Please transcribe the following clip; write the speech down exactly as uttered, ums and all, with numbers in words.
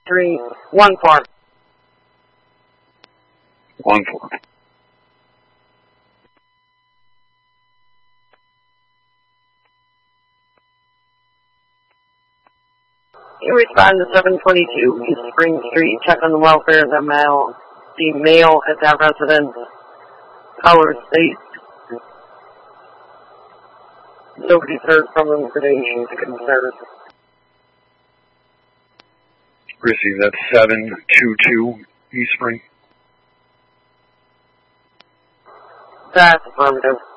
three, one four. One four. You respond to seven twenty-two East Spring Street. Check on the welfare of the male, the male at that residence. Color state. Nobody's heard from him today. He's concerned. Receive that seven two two East Spring. That's affirmative.